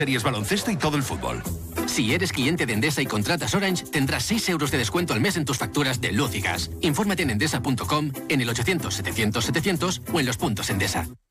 series, baloncesto y todo el fútbol. Si eres cliente de Endesa y contratas Orange, tendrás 6 euros de descuento al mes en tus facturas de luz y gas. Infórmate en endesa.com, en el 800 700 700 o en los puntos Endesa.